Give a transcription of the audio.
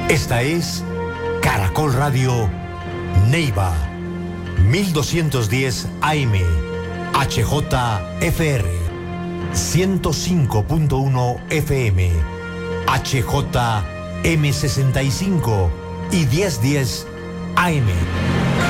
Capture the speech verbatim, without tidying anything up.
Esta es Caracol Radio Neiva, mil doscientos diez A M, H J F R, ciento cinco punto uno F M, H J M sesenta y cinco y mil diez A M.